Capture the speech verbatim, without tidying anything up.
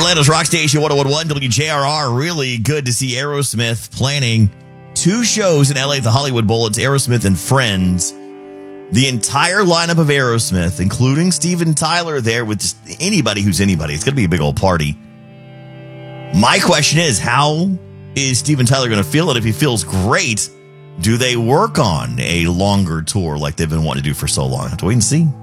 Orlando's Rock Station one oh one point one W J R R. Really good to see Aerosmith planning two shows in L A at the Hollywood Bowl. It's Aerosmith and Friends. The entire lineup of Aerosmith, including Steven Tyler there with just anybody who's anybody. It's going to be a big old party. My question is, how is Steven Tyler going to feel it? If he feels great, do they work on a longer tour like they've been wanting to do for so long? Have to wait and see.